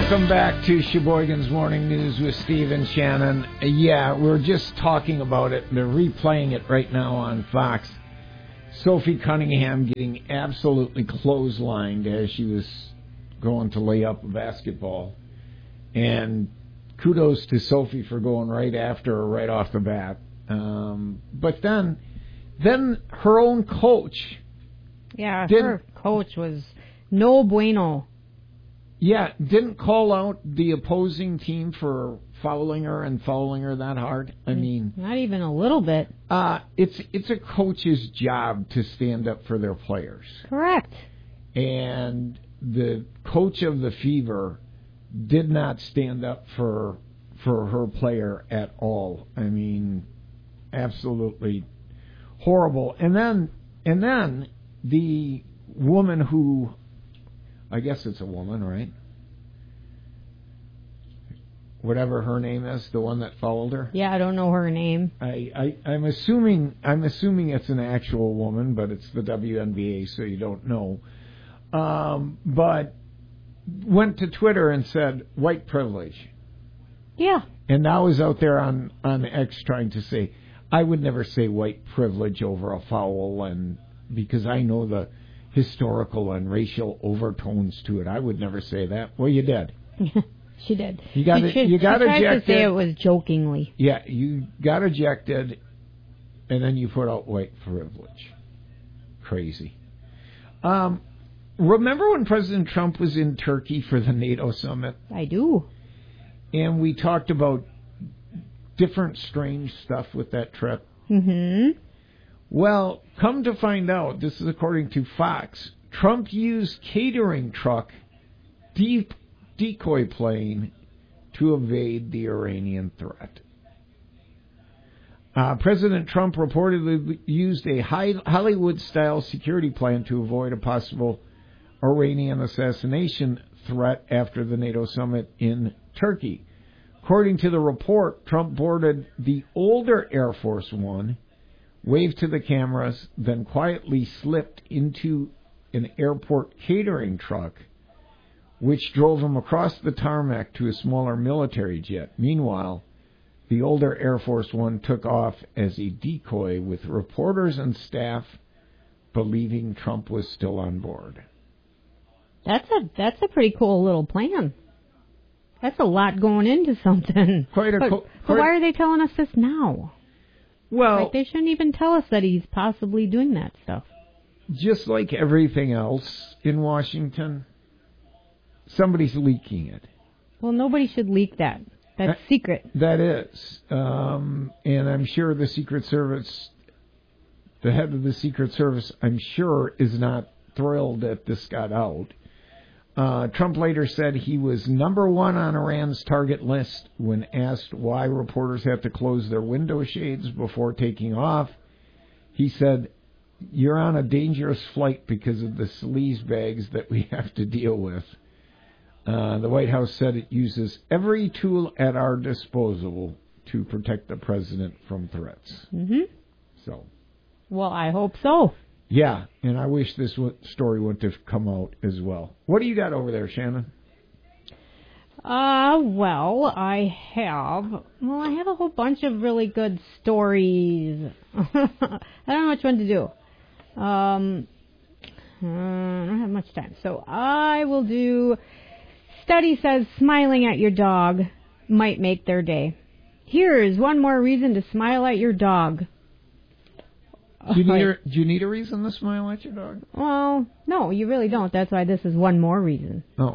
Welcome back to Sheboygan's Morning News with Steve and Shannon. Yeah, we're just talking about it. They're replaying it right now on Fox. Sophie Cunningham getting absolutely clotheslined as she was going to lay up a basketball. And kudos to Sophie for going right after her right off the bat. But then her own coach. Yeah, her coach was no bueno. Yeah, didn't call out the opposing team for fouling her that hard. I mean, not even a little bit. It's a coach's job to stand up for their players. Correct. And the coach of the Fever did not stand up for her player at all. I mean, absolutely horrible. And then the woman who, I guess it's a woman, right? Whatever her name is, the one that fouled her. Yeah, I don't know her name. I'm assuming it's an actual woman, but it's the WNBA, so you don't know. But went to Twitter and said white privilege. Yeah. And now is out there on X trying to say, I would never say white privilege over a foul, and because I know the historical and racial overtones to it. I would never say that. Well, you did. She did. You got ejected. To say it was jokingly. Yeah, you got ejected, and then you put out white privilege. Crazy. Remember when President Trump was in Turkey for the NATO summit? I do. And we talked about different strange stuff with that trip. Mm-hmm. Well, come to find out, this is according to Fox, Trump used catering truck decoy plane to evade the Iranian threat. President Trump reportedly used a Hollywood-style security plan to avoid a possible Iranian assassination threat after the NATO summit in Turkey. According to the report, Trump boarded the older Air Force One, waved to the cameras, then quietly slipped into an airport catering truck, which drove him across the tarmac to a smaller military jet. Meanwhile, the older Air Force One took off as a decoy, with reporters and staff believing Trump was still on board. That's a pretty cool little plan. That's a lot going into something. But why are they telling us this now? Well, they shouldn't even tell us that he's possibly doing that stuff. Just like everything else in Washington, somebody's leaking it. Well, nobody should leak that. That's secret. That is. And I'm sure the Secret Service, the head of the Secret Service, I'm sure, is not thrilled that this got out. Trump later said he was number one on Iran's target list when asked why reporters have to close their window shades before taking off. He said, "You're on a dangerous flight because of the sleaze bags that we have to deal with." The White House said it uses every tool at our disposal to protect the president from threats. Mm-hmm. So. Well, I hope so. Yeah, and I wish this story would have come out as well. What do you got over there, Shannon? Well, I have a whole bunch of really good stories. I don't know which one to do. I don't have much time, so I will do. Study says smiling at your dog might make their day. Here's one more reason to smile at your dog. Do you need a reason to smile at your dog? Well, no, you really don't. That's why this is one more reason. Oh.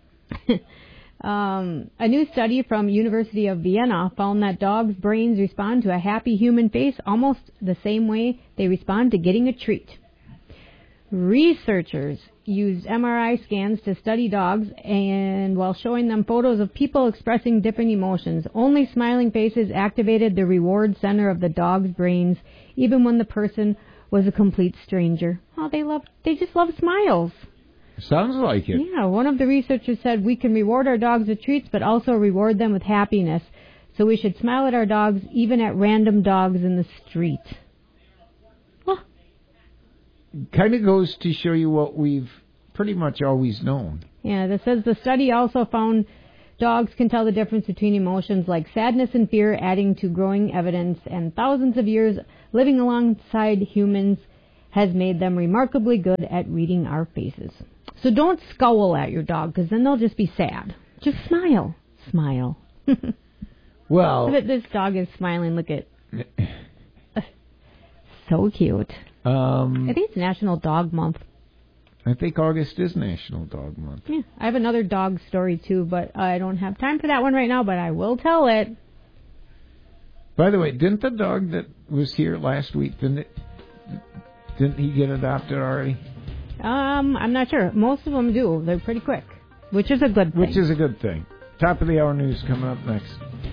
A new study from University of Vienna found that dogs' brains respond to a happy human face almost the same way they respond to getting a treat. Researchers used MRI scans to study dogs, and while showing them photos of people expressing different emotions, only smiling faces activated the reward center of the dog's brains, even when the person was a complete stranger. Oh, they just love smiles. Sounds like it. Yeah, one of the researchers said we can reward our dogs with treats, but also reward them with happiness. So we should smile at our dogs, even at random dogs in the street. Kind of goes to show you what we've pretty much always known. Yeah, this says the study also found dogs can tell the difference between emotions like sadness and fear, adding to growing evidence, and thousands of years living alongside humans has made them remarkably good at reading our faces. So don't scowl at your dog, because then they'll just be sad. Just smile. Smile. Well, this dog is smiling. Look at so cute. I think it's National Dog Month. I think August is National Dog Month. Yeah, I have another dog story too, but I don't have time for that one right now, but I will tell it. By the way, didn't the dog that was here last week, didn't he get adopted already? I'm not sure. Most of them do. They're pretty quick, which is a good thing. Which is a good thing. Top of the hour news coming up next.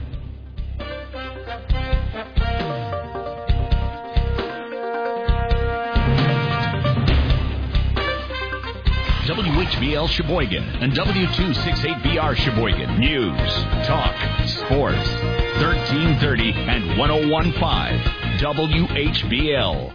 WHBL Sheboygan and W268BR Sheboygan. News, talk, sports. 1330 and 101.5 WHBL.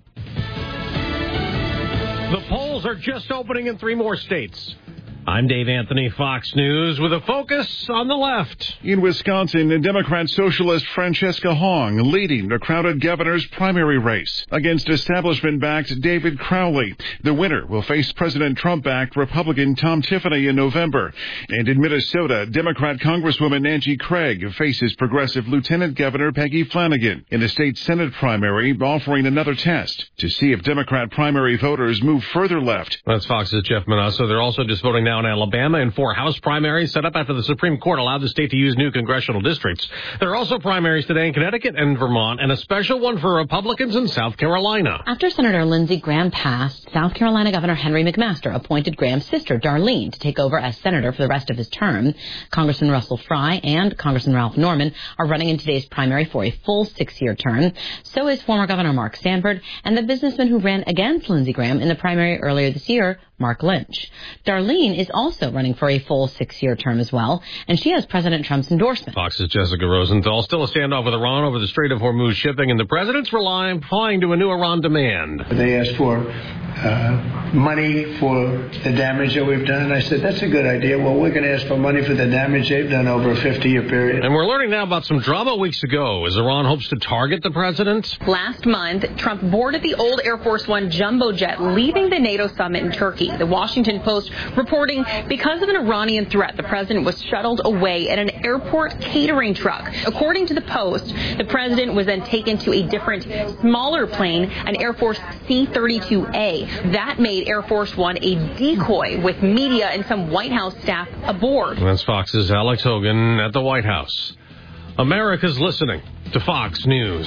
The polls are just opening in 3 more states. I'm Dave Anthony, Fox News, with a focus on the left. In Wisconsin, Democrat socialist Francesca Hong leading the crowded governor's primary race against establishment-backed David Crowley. The winner will face President Trump-backed Republican Tom Tiffany in November. And in Minnesota, Democrat Congresswoman Angie Craig faces progressive Lieutenant Governor Peggy Flanagan in the state Senate primary, offering another test to see if Democrat primary voters move further left. That's Fox's Jeff Manasso. They're also just voting now in Alabama in 4 House primaries set up after the Supreme Court allowed the state to use new congressional districts. There are also primaries today in Connecticut and Vermont, and a special one for Republicans in South Carolina. After Senator Lindsey Graham passed, South Carolina Governor Henry McMaster appointed Graham's sister, Darlene, to take over as senator for the rest of his term. Congressman Russell Fry and Congressman Ralph Norman are running in today's primary for a full 6-year term. So is former Governor Mark Sanford and the businessman who ran against Lindsey Graham in the primary earlier this year, Mark Lynch. Darlene is also running for a full 6-year term as well, and she has President Trump's endorsement. Fox's Jessica Rosenthal. Still a standoff with Iran over the Strait of Hormuz shipping, and the president's replying to a new Iran demand. They asked for money for the damage that we've done. I said, that's a good idea. Well, we're going to ask for money for the damage they've done over a 50-year period. And we're learning now about some drama weeks ago as Iran hopes to target the president. Last month, Trump boarded the old Air Force One jumbo jet leaving the NATO summit in Turkey. The Washington Post reporting because of an Iranian threat, the president was shuttled away in an airport catering truck. According to the Post, the president was then taken to a different, smaller plane, an Air Force C-32A. That made Air Force One a decoy with media and some White House staff aboard. That's Fox's Alex Hogan at the White House. America's listening to Fox News.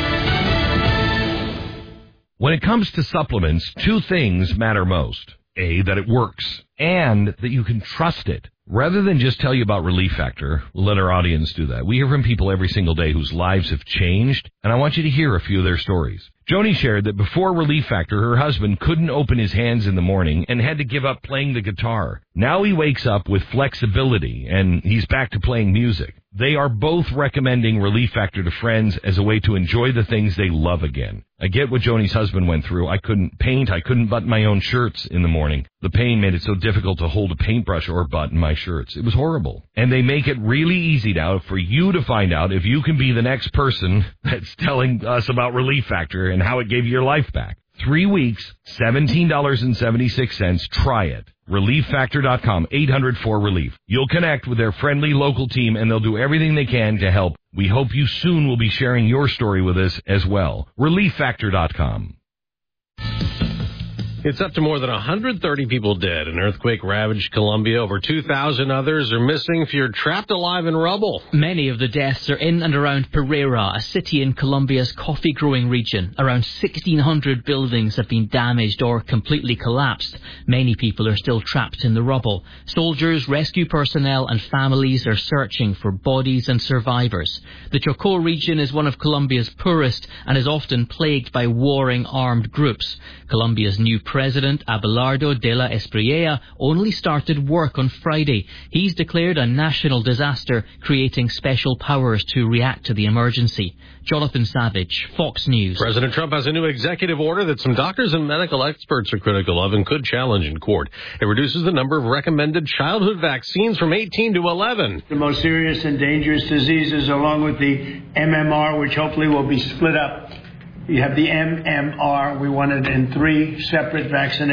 When it comes to supplements, 2 things matter most. A, that it works, and that you can trust it. Rather than just tell you about Relief Factor, we'll let our audience do that. We hear from people every single day whose lives have changed, and I want you to hear a few of their stories. Joni shared that before Relief Factor, her husband couldn't open his hands in the morning and had to give up playing the guitar. Now he wakes up with flexibility, and he's back to playing music. They are both recommending Relief Factor to friends as a way to enjoy the things they love again. I get what Joni's husband went through. I couldn't paint. I couldn't button my own shirts in the morning. The pain made it so difficult to hold a paintbrush or button my shirts. It was horrible. And they make it really easy now for you to find out if you can be the next person that's telling us about Relief Factor and how it gave you your life back. 3 weeks, $17.76. Try it. ReliefFactor.com, 800-4RELIEF. You'll connect with their friendly local team, and they'll do everything they can to help. We hope you soon will be sharing your story with us as well. ReliefFactor.com. It's up to more than 130 people dead. An earthquake ravaged Colombia. Over 2,000 others are missing, feared trapped alive in rubble. Many of the deaths are in and around Pereira, a city in Colombia's coffee-growing region. Around 1,600 buildings have been damaged or completely collapsed. Many people are still trapped in the rubble. Soldiers, rescue personnel and families are searching for bodies and survivors. The Chocó region is one of Colombia's poorest and is often plagued by warring armed groups. Colombia's new President Abelardo de la Espriella only started work on Friday. He's declared a national disaster, creating special powers to react to the emergency. Jonathan Savage, Fox News. President Trump has a new executive order that some doctors and medical experts are critical of and could challenge in court. It reduces the number of recommended childhood vaccines from 18 to 11. The most serious and dangerous diseases, along with the MMR, which hopefully will be split up. You have the MMR. We want it in 3 separate vaccinations.